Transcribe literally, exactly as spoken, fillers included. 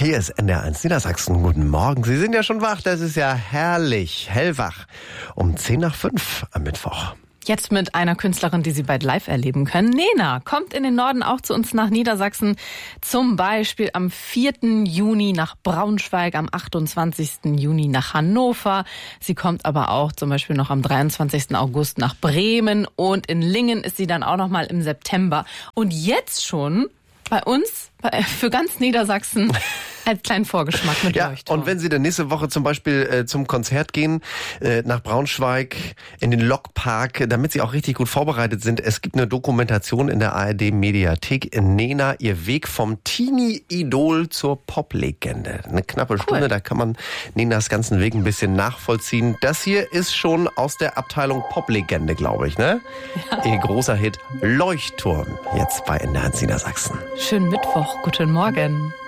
Hier ist N D R eins Niedersachsen. Guten Morgen. Sie sind ja schon wach. Das ist ja herrlich. Hellwach. Um zehn nach fünf am Mittwoch. Jetzt mit einer Künstlerin, die Sie bald live erleben können. Nena kommt in den Norden auch zu uns nach Niedersachsen. Zum Beispiel am vierten Juni nach Braunschweig, am achtundzwanzigsten Juni nach Hannover. Sie kommt aber auch zum Beispiel noch am dreiundzwanzigsten August nach Bremen. Und in Lingen ist sie dann auch noch mal im September. Und jetzt schon bei uns, für ganz Niedersachsen, als kleinen Vorgeschmack mit ja, Leuchtturm. Und wenn Sie dann nächste Woche zum Beispiel äh, zum Konzert gehen, äh, nach Braunschweig, in den Lokpark, damit Sie auch richtig gut vorbereitet sind, es gibt eine Dokumentation in der A R D-Mediathek, Nena, ihr Weg vom Teenie-Idol zur Pop-Legende. Eine knappe Stunde, cool. Da kann man Nenas ganzen Weg ein bisschen nachvollziehen. Das hier ist schon aus der Abteilung Pop-Legende, glaube ich, ne? Ja. Ihr großer Hit Leuchtturm, jetzt bei N D R eins Niedersachsen. Schönen Mittwoch, guten Morgen.